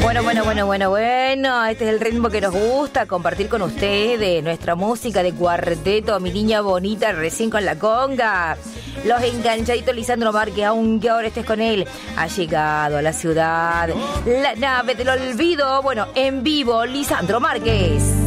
Bueno. Este es el ritmo que nos gusta compartir con ustedes, nuestra música de cuarteto, mi niña bonita, recién con la conga. Los enganchaditos Lisandro Márquez, aunque ahora estés con él, ha llegado a la ciudad la nave del olvido. Bueno, en vivo, Lisandro Márquez.